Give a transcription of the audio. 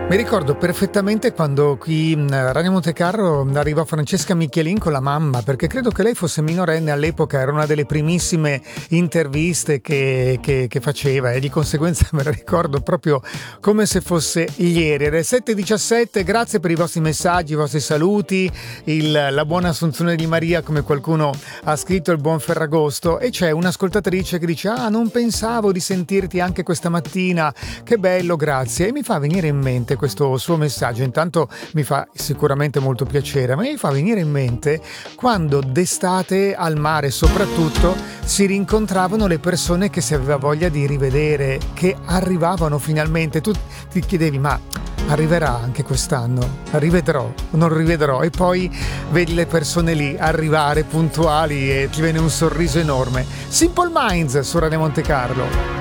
Mi ricordo perfettamente quando qui a Radio Montecarlo arrivò Francesca Michelin con la mamma, perché credo che lei fosse minorenne all'epoca, era una delle primissime interviste che faceva, e di conseguenza me la ricordo proprio come se fosse ieri. Era 7:17, grazie per i vostri messaggi, i vostri saluti, la buona Assunzione di Maria, come qualcuno ha scritto, il buon Ferragosto, e c'è un'ascoltatrice che dice: non pensavo di sentirti anche questa mattina, che bello, grazie. E mi fa venire in mente questo suo messaggio. Intanto mi fa sicuramente molto piacere, ma mi fa venire in mente quando d'estate al mare soprattutto si rincontravano le persone che si aveva voglia di rivedere, che arrivavano finalmente. Tu ti chiedevi: ma arriverà anche quest'anno? Rivedrò o non rivedrò? E poi vedi le persone lì arrivare puntuali e ti viene un sorriso enorme. Simple Minds su Radio Montecarlo.